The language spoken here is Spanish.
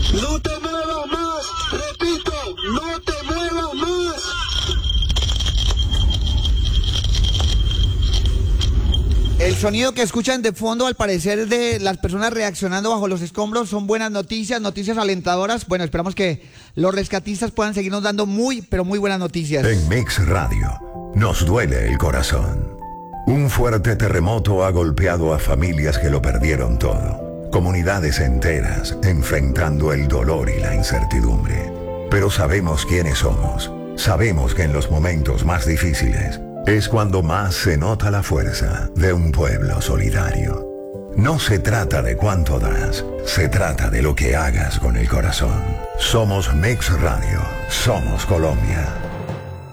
No te muevas más. Repito, no te muevas más. El sonido que escuchan de fondo, al parecer, de las personas reaccionando bajo los escombros, son buenas noticias, noticias alentadoras. Bueno, esperamos que los rescatistas puedan seguirnos dando muy, pero muy buenas noticias. En Mix Radio, nos duele el corazón. Un fuerte terremoto ha golpeado a familias que lo perdieron todo. Comunidades enteras enfrentando el dolor y la incertidumbre. Pero sabemos quiénes somos. Sabemos que en los momentos más difíciles es cuando más se nota la fuerza de un pueblo solidario. No se trata de cuánto das, se trata de lo que hagas con el corazón. Somos Mix Radio, somos Colombia.